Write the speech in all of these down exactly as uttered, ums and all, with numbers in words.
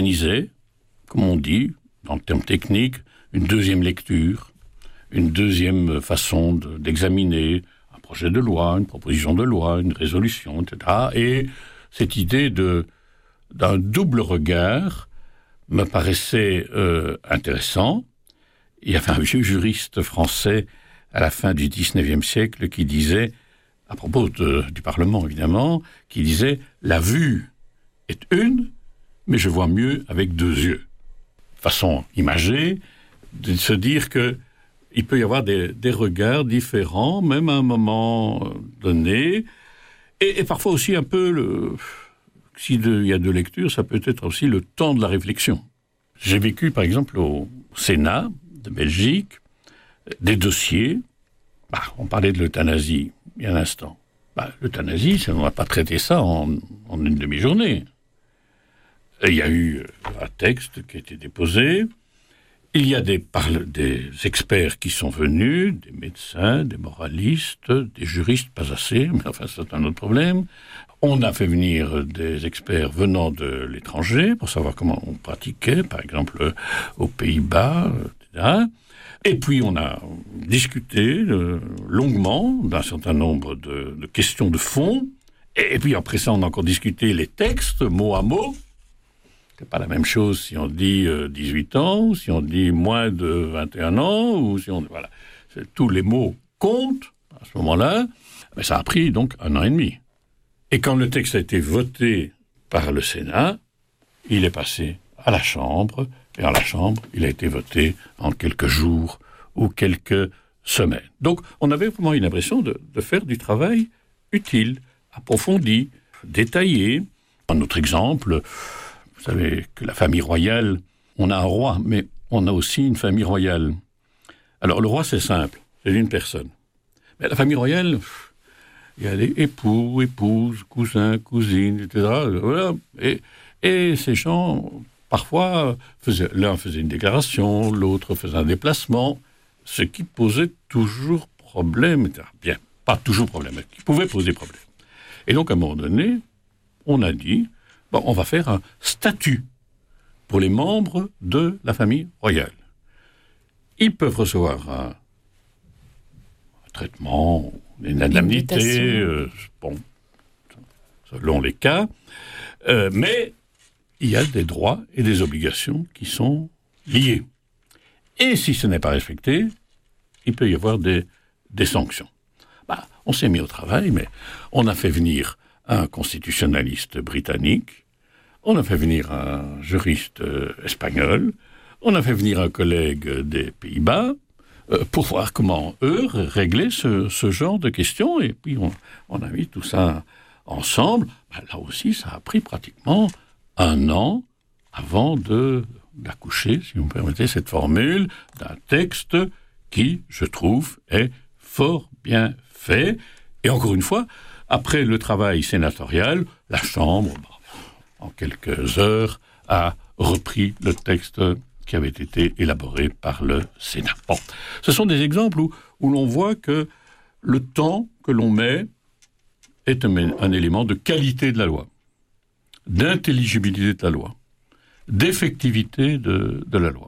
organiser, comme on dit, dans le terme technique, une deuxième lecture, une deuxième façon de, d'examiner un projet de loi, une proposition de loi, une résolution, et cetera. Et cette idée de, d'un double regard me paraissait euh, intéressant. Il y avait un vieux juriste français à la fin du dix-neuvième siècle qui disait, à propos de, du Parlement évidemment, qui disait « La vue est une, mais je vois mieux avec deux yeux ». Façon imagée de se dire que il peut y avoir des, des regards différents, même à un moment donné, et, et parfois aussi un peu, le, s'il y a deux lectures, ça peut être aussi le temps de la réflexion. J'ai vécu, par exemple, au Sénat de Belgique, des dossiers, bah, on parlait de l'euthanasie il y a un instant. Bah, l'euthanasie, on n'a pas traité ça en, en une demi-journée. Et il y a eu un texte qui a été déposé. Il y a des, parle, des experts qui sont venus, des médecins, des moralistes, des juristes, pas assez, mais enfin c'est un autre problème. On a fait venir des experts venant de l'étranger pour savoir comment on pratiquait, par exemple aux Pays-Bas, et cetera. Et puis on a discuté euh, longuement d'un certain nombre de, de questions de fond. Et, et puis après ça, on a encore discuté les textes, mot à mot. C'est pas la même chose si on dit euh, dix-huit ans, ou si on dit moins de vingt et un ans, ou si on... Voilà. C'est, tous les mots comptent à ce moment-là. Mais ça a pris donc un an et demi. Et quand le texte a été voté par le Sénat, il est passé à la Chambre, et à la Chambre, il a été voté en quelques jours ou quelques semaines. Donc, on avait vraiment une impression de, de faire du travail utile, approfondi, détaillé. Un autre exemple... Vous savez que la famille royale, on a un roi, mais on a aussi une famille royale. Alors, le roi, c'est simple, c'est une personne. Mais la famille royale, il y a des époux, épouses, cousins, cousines, et cetera. Voilà. Et, et ces gens, parfois, faisaient, l'un faisait une déclaration, l'autre faisait un déplacement, ce qui posait toujours problème. Et cetera. Bien, pas toujours problème, mais qui pouvait poser problème. Et donc, à un moment donné, on a dit... Bon, on va faire un statut pour les membres de la famille royale. Ils peuvent recevoir un, un traitement, une indemnité, euh, bon, selon les cas, euh, mais il y a des droits et des obligations qui sont liés. Et si ce n'est pas respecté, il peut y avoir des, des sanctions. Bah, on s'est mis au travail, mais on a fait venir un constitutionnaliste britannique, on a fait venir un juriste espagnol, on a fait venir un collègue des Pays-Bas, euh, pour voir comment eux réglaient ce, ce genre de questions, et puis on, on a mis tout ça ensemble. Ben, là aussi, ça a pris pratiquement un an avant de, d'accoucher, si vous me permettez cette formule, d'un texte qui, je trouve, est fort bien fait. Et encore une fois, après le travail sénatorial, la Chambre, en quelques heures, a repris le texte qui avait été élaboré par le Sénat. Bon, ce sont des exemples où, où l'on voit que le temps que l'on met est un, un élément de qualité de la loi, d'intelligibilité de la loi, d'effectivité de, de la loi.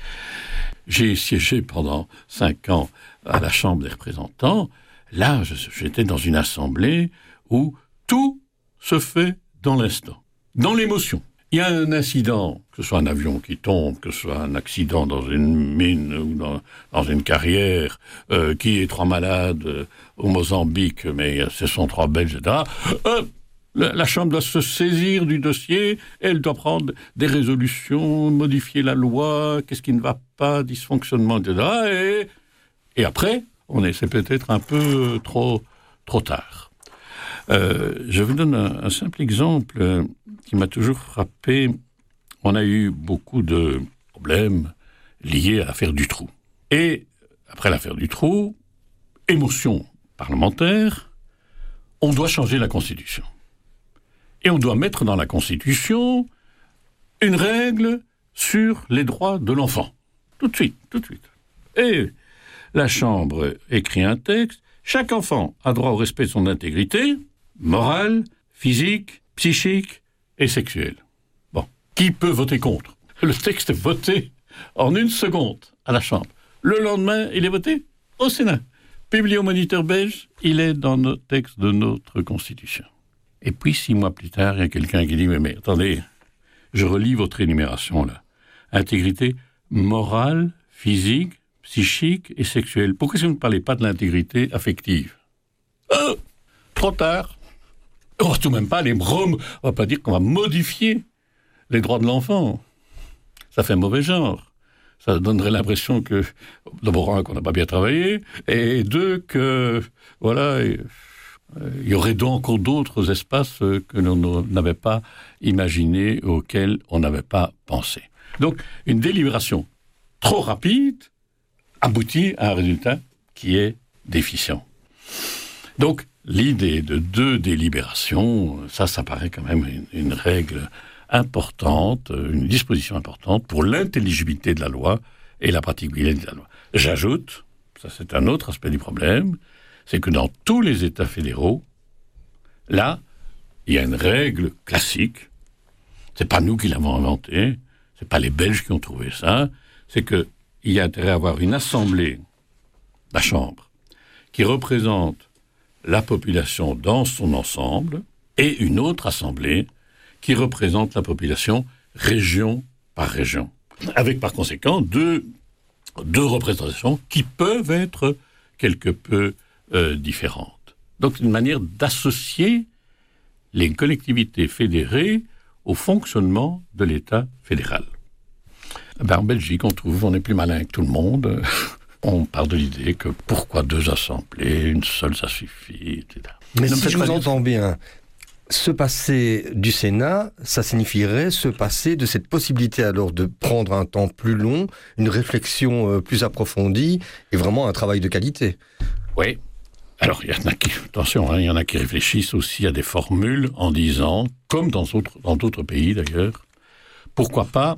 J'ai siégé pendant cinq ans à la Chambre des représentants. Là, je, j'étais dans une assemblée où tout se fait dans l'instant, dans l'émotion. Il y a un incident, que ce soit un avion qui tombe, que ce soit un accident dans une mine ou dans, dans une carrière, euh, qui est trois malades euh, au Mozambique, mais ce sont trois Belges, et cetera. Euh, la, la Chambre doit se saisir du dossier, elle doit prendre des résolutions, modifier la loi, qu'est-ce qui ne va pas, dysfonctionnement, et cetera. Et, et après, on est, c'est peut-être un peu trop, trop tard. Euh, je vous donne un, un simple exemple euh, qui m'a toujours frappé. On a eu beaucoup de problèmes liés à l'affaire Dutroux. Et après l'affaire Dutroux, émotion parlementaire, on doit changer la Constitution. Et on doit mettre dans la Constitution une règle sur les droits de l'enfant. Tout de suite, tout de suite. Et la Chambre écrit un texte. Chaque enfant a droit au respect de son intégrité morale, physique, psychique et sexuelle. Bon, Qui peut voter contre ? Le texte est voté en une seconde à la Chambre. Le lendemain, il est voté au Sénat. Publié au Moniteur belge, il est dans nos textes de notre Constitution. Et puis, six mois plus tard, il y a quelqu'un qui dit « Mais, mais attendez, je relis votre énumération, là. Intégrité morale, physique, psychique et sexuelle. Pourquoi est-ce que vous ne parlez pas de l'intégrité affective ?» Oh, trop tard. On va tout de même pas les brom- on va pas dire qu'on va modifier les droits de l'enfant. Ça fait mauvais genre. Ça donnerait l'impression que, d'abord, un, qu'on n'a pas bien travaillé, et deux, que, voilà, il euh, y aurait donc encore d'autres espaces que l'on n'avait pas imaginés, auxquels on n'avait pas pensé. Donc, une délibération trop rapide aboutit à un résultat qui est déficient. Donc, l'idée de deux délibérations, ça, ça paraît quand même une, une règle importante, une disposition importante pour l'intelligibilité de la loi et la praticabilité de la loi. J'ajoute, ça c'est un autre aspect du problème, c'est que dans tous les États fédéraux, là, il y a une règle classique, c'est pas nous qui l'avons inventée, c'est pas les Belges qui ont trouvé ça, c'est qu'il y a intérêt à avoir une assemblée, la Chambre, qui représente la population dans son ensemble, et une autre assemblée qui représente la population région par région. Avec par conséquent deux, deux représentations qui peuvent être quelque peu euh, différentes. Donc une manière d'associer les collectivités fédérées au fonctionnement de l'État fédéral. Ben, en Belgique, on trouve, on est plus malin que tout le monde. On part de l'idée que pourquoi deux assemblées, une seule ça suffit, et cetera. Mais si je vous entends bien, se passer du Sénat, ça signifierait se passer de cette possibilité alors de prendre un temps plus long, une réflexion plus approfondie et vraiment un travail de qualité. Oui. Alors, il y en a qui, attention, hein, il y en a qui réfléchissent aussi à des formules en disant, comme dans d'autres, dans d'autres pays d'ailleurs, pourquoi pas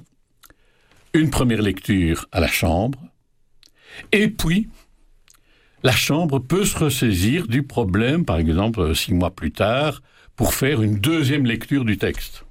une première lecture à la Chambre, et puis la Chambre peut se ressaisir du problème, par exemple, six mois plus tard, pour faire une deuxième lecture du texte.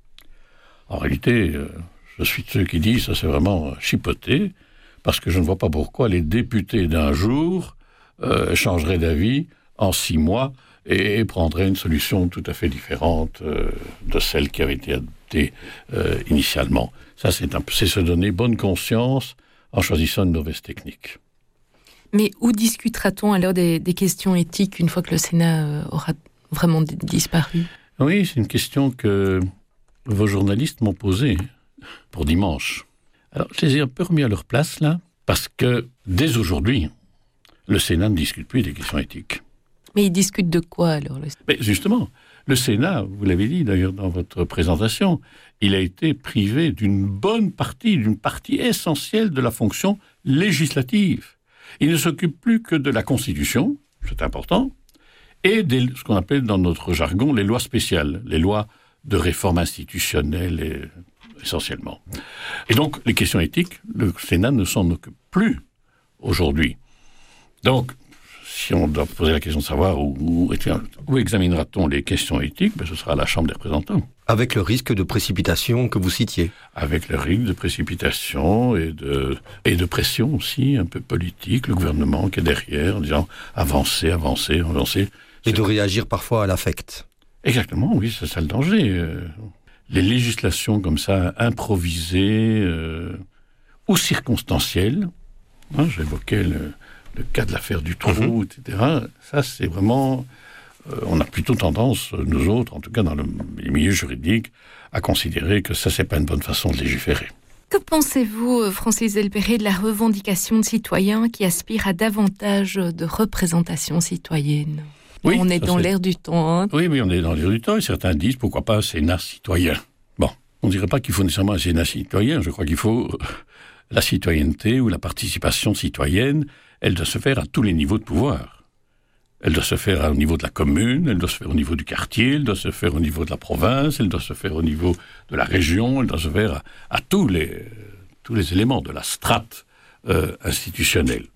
En réalité, euh, je suis de ceux qui disent ça c'est vraiment chipoté, parce que je ne vois pas pourquoi les députés d'un jour euh, changeraient d'avis en six mois et, et prendraient une solution tout à fait différente euh, de celle qui avait été adoptée euh, initialement. Ça, c'est, un, c'est se donner bonne conscience en choisissant une mauvaise technique. Mais où discutera-t-on alors des, des questions éthiques une fois que le Sénat euh, aura vraiment d- disparu ? Oui, c'est une question que vos journalistes m'ont posée pour dimanche. Alors, je les ai un peu remis à leur place, là, parce que, dès aujourd'hui, le Sénat ne discute plus des questions éthiques. Mais ils discutent de quoi, alors le... Mais justement, le Sénat, vous l'avez dit d'ailleurs dans votre présentation, il a été privé d'une bonne partie, d'une partie essentielle de la fonction législative. Il ne s'occupe plus que de la Constitution, c'est important, et des, ce qu'on appelle dans notre jargon les lois spéciales, les lois de réforme institutionnelle et, essentiellement. Et donc, les questions éthiques, le Sénat ne s'en occupe plus aujourd'hui. Donc, si on doit poser la question de savoir où, où, où examinera-t-on les questions éthiques, ben ce sera à la Chambre des représentants. Avec le risque de précipitation que vous citiez. Avec le risque de précipitation et de, et de pression aussi, un peu politique, le gouvernement qui est derrière, en disant avancez, avancez, avancez. Et de réagir parfois à l'affect. Exactement, oui, c'est ça le danger. Euh, les législations comme ça, improvisées euh, ou circonstancielles, hein, j'évoquais le, le cas de l'affaire du trou, mmh. et cetera. Ça, c'est vraiment... Euh, on a plutôt tendance, nous autres, en tout cas dans le, les milieux juridiques, à considérer que ça, c'est pas une bonne façon de légiférer. Que pensez-vous, Francis Delperret, de la revendication de citoyens qui aspirent à davantage de représentation citoyenne ? Oui, on est dans c'est... l'air du temps. Hein. Oui, oui, on est dans l'air du temps, et certains disent, pourquoi pas un Sénat citoyen ? Bon, on ne dirait pas qu'il faut nécessairement un Sénat citoyen, je crois qu'il faut la citoyenneté ou la participation citoyenne, elle doit se faire à tous les niveaux de pouvoir. Elle doit se faire au niveau de la commune, elle doit se faire au niveau du quartier, elle doit se faire au niveau de la province, elle doit se faire au niveau de la région, elle doit se faire à, à tous, les, tous les éléments de la strate euh, institutionnelle.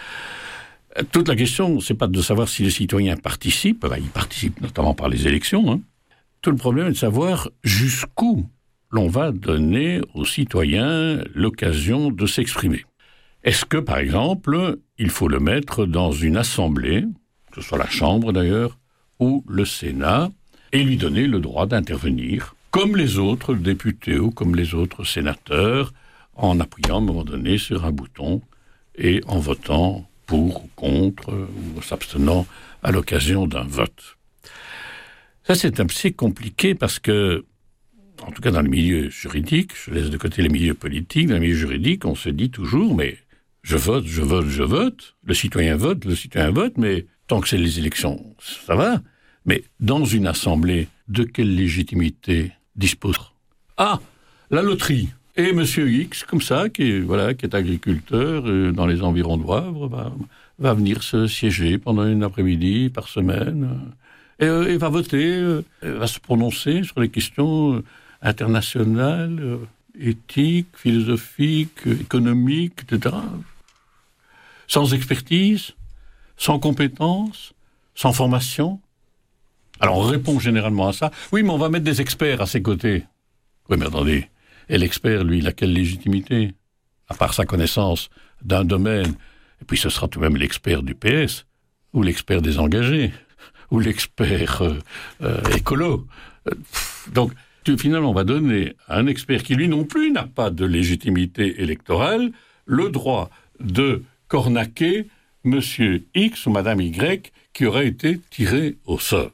Toute la question, c'est pas de savoir si les citoyens participent, ben, ils participent notamment par les élections. Hein. Tout le problème est de savoir jusqu'où l'on va donner aux citoyens l'occasion de s'exprimer. Est-ce que, par exemple, il faut le mettre dans une assemblée, que ce soit la Chambre d'ailleurs, ou le Sénat, et lui donner le droit d'intervenir, comme les autres députés ou comme les autres sénateurs, en appuyant à un moment donné sur un bouton et en votant pour ou contre, ou s'abstenant à l'occasion d'un vote. Ça, c'est un peu compliqué parce que, en tout cas dans le milieu juridique, je laisse de côté les milieux politiques, dans le milieu juridique, on se dit toujours, mais je vote, je vote, je vote, le citoyen vote, le citoyen vote, mais tant que c'est les élections, ça va. Mais dans une assemblée, de quelle légitimité dispose? Ah, la loterie. Et Monsieur X, comme ça, qui est, voilà, qui est agriculteur euh, dans les environs de Wavre, va, va venir se siéger pendant une après-midi par semaine euh, et, euh, et va voter, euh, va se prononcer sur les questions euh, internationales, euh, éthiques, philosophiques, euh, économiques, et cetera. Sans expertise, sans compétences, sans formation. Alors on répond généralement à ça. Oui, mais on va mettre des experts à ses côtés. Oui, mais attendez. Et l'expert, lui, il a quelle légitimité? À part sa connaissance d'un domaine. Et puis ce sera tout de même l'expert du P S, ou l'expert des engagés, ou l'expert euh, euh, écolo. Euh, donc, finalement, on va donner à un expert qui, lui non plus, n'a pas de légitimité électorale, le droit de cornaquer Monsieur X ou Madame Y qui aurait été tiré au sort.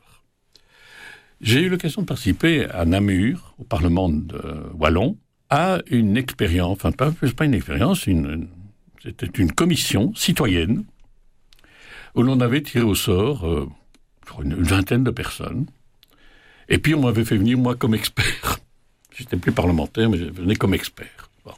J'ai eu l'occasion de participer à Namur, au Parlement de Wallon, à une expérience, enfin pas, pas une expérience, une, une, c'était une commission citoyenne où l'on avait tiré au sort euh, une, une vingtaine de personnes. Et puis on m'avait fait venir moi comme expert. J'étais plus parlementaire, mais je venais comme expert. Bon.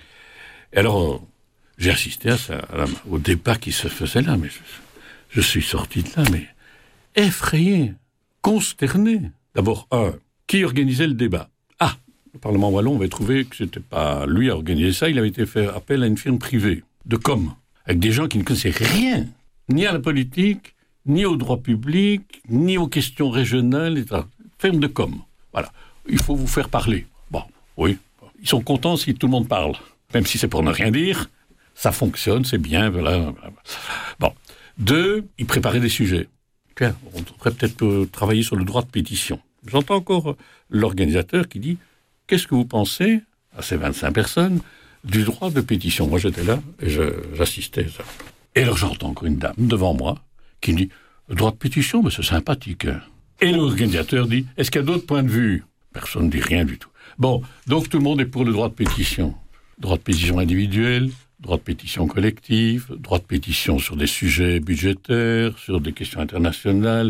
Et alors, euh, j'ai assisté à ça, à la, au débat qui se faisait là, mais je, je suis sorti de là, mais effrayé. Consterné. D'abord, un, qui organisait le débat? Ah, le Parlement wallon avait trouvé que c'était pas lui à organiser ça, il avait été fait appel à une firme privée de com, avec des gens qui ne connaissaient rien, ni à la politique, ni au droit public, ni aux questions régionales, et cetera. Firme de com. Voilà. Il faut vous faire parler. Bon, oui. Ils sont contents si tout le monde parle. Même si c'est pour ne rien dire, ça fonctionne, c'est bien, voilà. Bon. Deux, ils préparaient des sujets. Tiens, on devrait peut-être euh, travailler sur le droit de pétition. J'entends encore euh, l'organisateur qui dit « Qu'est-ce que vous pensez, à ces vingt-cinq personnes, du droit de pétition ?» Moi, j'étais là et je, j'assistais à ça. Et alors, j'entends encore une dame devant moi qui me dit « Le droit de pétition, mais c'est sympathique. Hein. » Et l'organisateur dit « Est-ce qu'il y a d'autres points de vue ?» Personne ne dit rien du tout. Bon, donc tout le monde est pour le droit de pétition. Droit de pétition individuel, droit de pétition collective, droit de pétition sur des sujets budgétaires, sur des questions internationales.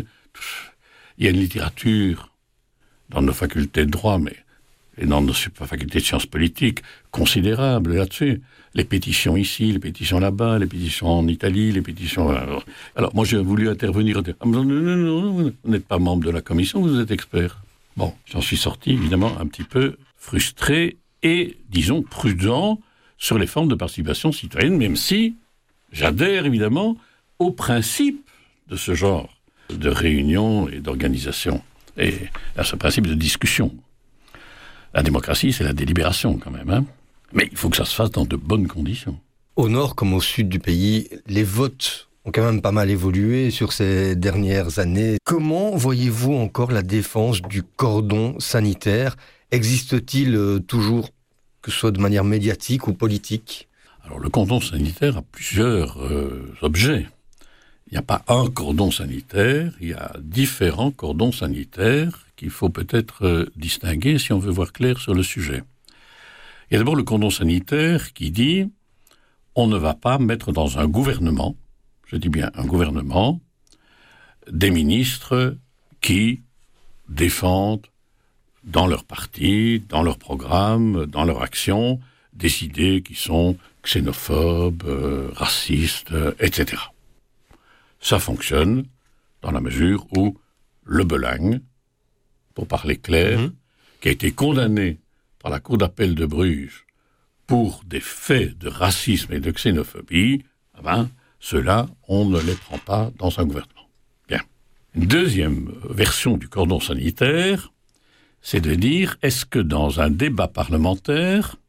Il y a une littérature dans nos facultés de droit, mais et dans nos facultés de sciences politiques, considérable là-dessus. Les pétitions ici, les pétitions là-bas, les pétitions en Italie, les pétitions... Alors, alors moi, j'ai voulu intervenir. Ah, non, non, non, non, vous n'êtes pas membre de la commission, vous êtes expert. Bon, j'en suis sorti, évidemment, un petit peu frustré et, disons, prudent sur les formes de participation citoyenne, même si j'adhère évidemment au principe de ce genre de réunion et d'organisation, et à ce principe de discussion. La démocratie, c'est la délibération quand même, hein. Mais il faut que ça se fasse dans de bonnes conditions. Au nord comme au sud du pays, les votes ont quand même pas mal évolué sur ces dernières années. Comment voyez-vous encore la défense du cordon sanitaire? Existe-t-il toujours, que ce soit de manière médiatique ou politique? Alors le cordon sanitaire a plusieurs euh, objets. Il n'y a pas un cordon sanitaire, il y a différents cordons sanitaires qu'il faut peut-être euh, distinguer si on veut voir clair sur le sujet. Il y a d'abord le cordon sanitaire qui dit on ne va pas mettre dans un gouvernement, je dis bien un gouvernement, des ministres qui défendent dans leur parti, dans leur programme, dans leur action, des idées qui sont xénophobes, euh, racistes, euh, et cetera. Ça fonctionne dans la mesure où Le Belagne, pour parler clair, mmh. qui a été condamné par la Cour d'appel de Bruges pour des faits de racisme et de xénophobie, eh ben, ceux-là, on ne les prend pas dans un gouvernement. Bien. Une deuxième version du cordon sanitaire, c'est de dire, est-ce que dans un débat parlementaire,